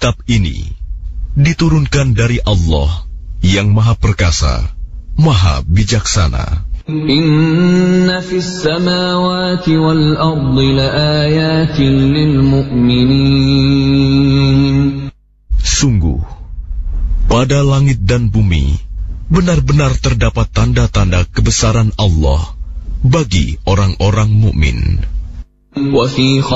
kitab ini diturunkan dari Allah yang Maha Perkasa, Maha Bijaksana. Inna fis samawati wal ardi laayatin lil mu'minin. Sungguh, pada langit dan bumi benar-benar terdapat tanda-tanda kebesaran Allah bagi orang-orang mukmin.